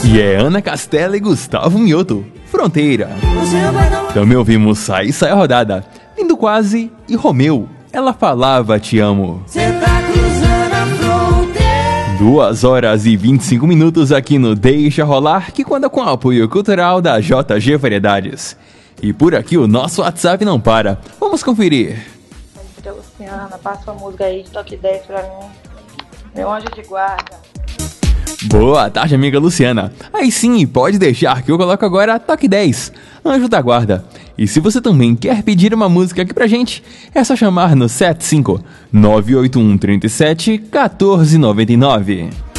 E é Ana Castela e Gustavo Mioto, Fronteira. Também ouvimos Sai, Sai a Rodada, Lindo Quase e Romeu, Ela Falava Te Amo. 2h25 aqui no Deixa Rolar, que conta com o apoio cultural da JG Variedades. E por aqui o nosso WhatsApp não para. Vamos conferir. Luciana, passa uma música aí de Toque 10 pra mim. Meu anjo de guarda. Boa tarde, amiga Luciana. Aí sim, pode deixar que eu coloco agora Toque 10, Anjo da Guarda. E se você também quer pedir uma música aqui pra gente, é só chamar no 75 981 37 1499.